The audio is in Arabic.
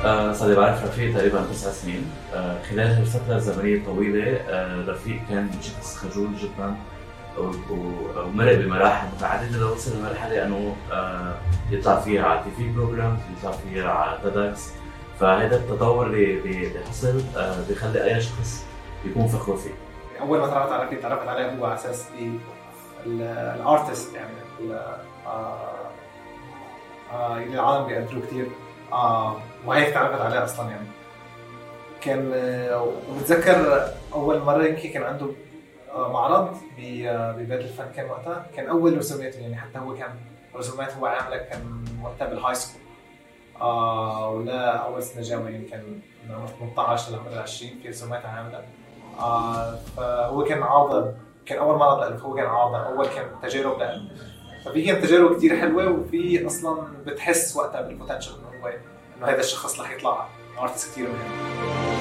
صار لي بعرف رفيق تقريبا 9 سنين. خلال هالفترة الزمنية الطويلة رفيق كان شخص خجول جدا ومرق بمراحل متعددة لوصل لمرحلة انه يطلع فيها على تي في بروجرام، يطلع فيها على تيدكس. فهذا التطور اللي حصل بيخلي اي شخص يكون فخور فيه. اول ما تعرفت عليه هو على اساس الارتست، يعني اللي العالم بيقدروه كتير، وهيك تعرفت عليه اصلا. يعني كان وبتذكر اول مره يمكن كان عنده معرض ببيت الفن، كان وقتها كان اول رسوماته، يعني حتى هو كان رسومات هو عامله كان وقتها بالهاي سكول، ولا اول سنه جامعه، يعني كان من 18 لعمر 20 في رسومات عامله. فهو كان عارضه، كان اول معرض له، هو كان عارضه اول، كان تجارب له. ففي كانت تجارب كتير حلوه، وفي اصلا بتحس وقتها بالبوتنشل انه هذا الشخص رح يطلع ارتست كتير مهم.